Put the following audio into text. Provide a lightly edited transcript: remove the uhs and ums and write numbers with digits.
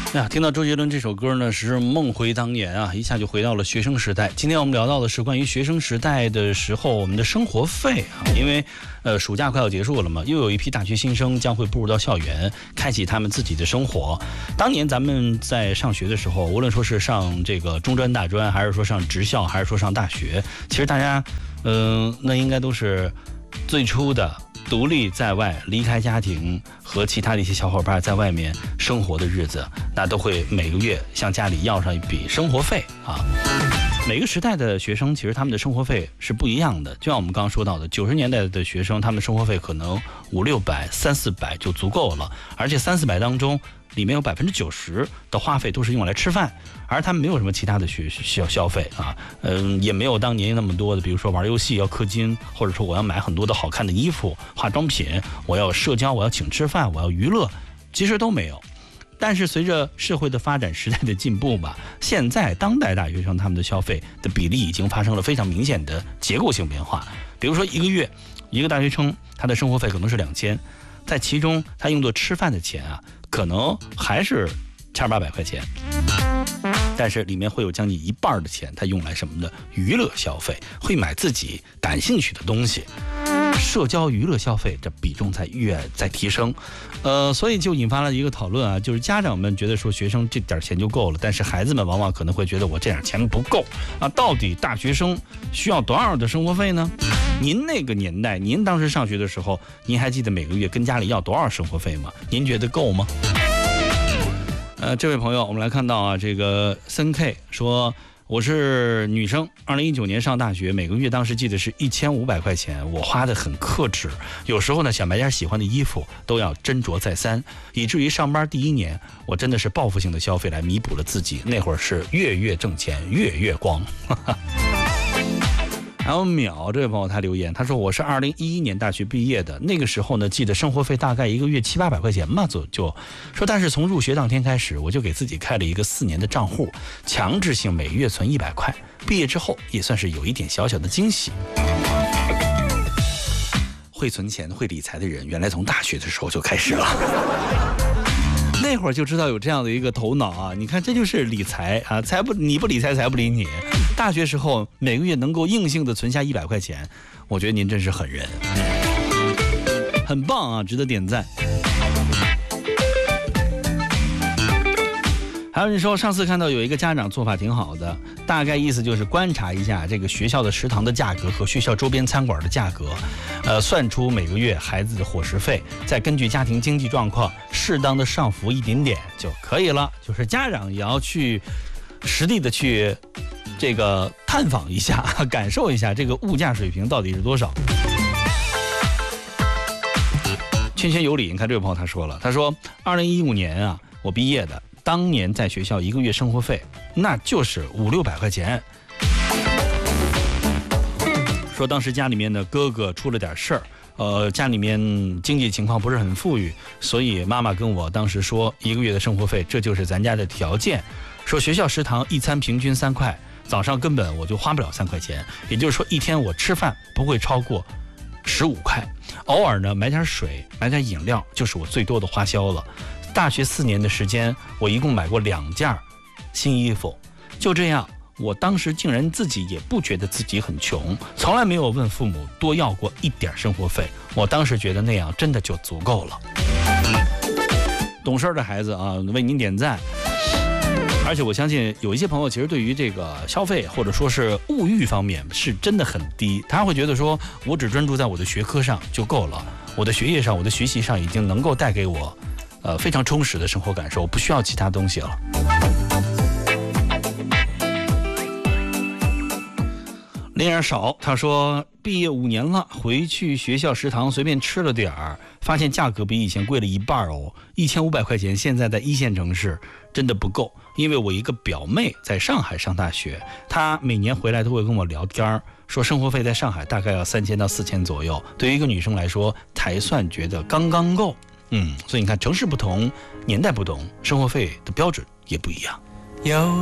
呀，听到周杰伦这首歌呢，是梦回当年啊，一下就回到了学生时代。今天我们聊到的是关于学生时代的时候我们的生活费啊，因为暑假快要结束了嘛，又有一批大学新生将会步入到校园，开启他们自己的生活。当年咱们在上学的时候，无论说是上这个中专、大专，还是说上职校，还是说上大学，其实大家那应该都是最初的独立在外，离开家庭和其他的一些小伙伴在外面生活的日子，那都会每个月向家里要上一笔生活费啊。每个时代的学生其实他们的生活费是不一样的，就像我们刚刚说到的，90年代的学生他们的生活费可能500-600、300-400就足够了，而且300-400当中里面有90%的花费都是用来吃饭，而他们没有什么其他的消费啊，也没有当年那么多的，比如说玩游戏要氪金，或者说我要买很多的好看的衣服、化妆品，我要社交，我要请吃饭，我要娱乐，其实都没有。但是随着社会的发展、时代的进步吧，现在当代大学生他们的消费的比例已经发生了非常明显的结构性变化。比如说一个月，一个大学生他的生活费可能是2000，在其中他用作吃饭的钱啊，可能还是1800块钱，但是里面会有将近一半的钱他用来什么呢？娱乐消费，会买自己感兴趣的东西。社交娱乐消费这比重在提升，所以就引发了一个讨论啊，就是家长们觉得说学生这点钱就够了，但是孩子们往往可能会觉得我这点钱不够啊，到底大学生需要多少的生活费呢？您那个年代，您当时上学的时候，您还记得每个月跟家里要多少生活费吗？您觉得够吗？这位朋友，我们来看到啊，这个森 K 说，我是女生，2019年上大学，每个月当时记得是1500块钱，我花得很克制，有时候呢想买点喜欢的衣服都要斟酌再三，以至于上班第1年，我真的是报复性的消费来弥补了自己，那会儿是月月挣钱，月月光。还有淼这位朋友他留言，他说我是2011年大学毕业的，那个时候呢记得生活费大概一个月700-800块钱嘛，就说，但是从入学当天开始，我就给自己开了一个4年的账户，强制性每月存100块，毕业之后也算是有一点小小的惊喜。会存钱会理财的人原来从大学的时候就开始了，那会儿就知道有这样的一个头脑啊！你看，这就是理财啊！你不理财，财不理你。大学时候每个月能够硬性的存下100块钱，我觉得您真是狠人，很棒啊，值得点赞。还有人说，上次看到有一个家长做法挺好的，大概意思就是观察一下这个学校的食堂的价格和学校周边餐馆的价格，算出每个月孩子的伙食费，再根据家庭经济状况适当的上浮一点点就可以了。就是家长也要去实地的去这个探访一下，感受一下这个物价水平到底是多少。圈圈有理，你看这位朋友他说了，他说2015年啊，我毕业的。当年在学校一个月生活费那就是500-600块钱，说当时家里面的哥哥出了点事儿，家里面经济情况不是很富裕，所以妈妈跟我当时说一个月的生活费这就是咱家的条件，说学校食堂一餐平均3块，早上根本我就花不了3块钱，也就是说一天我吃饭不会超过15块，偶尔呢买点水买点饮料就是我最多的花销了。大学4年的时间，我一共买过2件新衣服，就这样，我当时竟然自己也不觉得自己很穷，从来没有问父母多要过一点生活费，我当时觉得那样真的就足够了。懂事的孩子啊，为您点赞。而且我相信有一些朋友其实对于这个消费或者说是物欲方面是真的很低，他会觉得说我只专注在我的学科上就够了，我的学业上我的学习上已经能够带给我非常充实的生活感受，我不需要其他东西了。恋人少，他说毕业5年了，回去学校食堂随便吃了点儿，发现价格比以前贵了一半哦，1500块钱现在在1线城市真的不够，因为我一个表妹在上海上大学，她每年回来都会跟我聊天，说生活费在上海大概要3000到4000左右，对于一个女生来说才算觉得刚刚够。所以你看，城市不同，年代不同，生活费的标准也不一样。